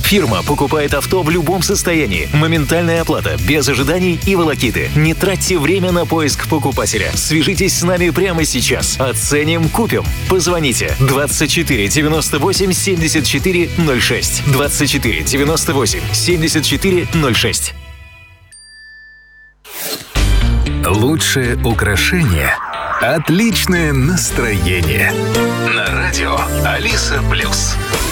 Фирма покупает авто в любом состоянии. Моментальная оплата, без ожиданий и волокиты. Не тратьте время на поиск покупателя. Свяжитесь с нами прямо сейчас. Оценим, купим. Позвоните 24 98 74 06. 24 98 74 06. Лучшее украшение – отличное настроение. На радио Алиса Плюс.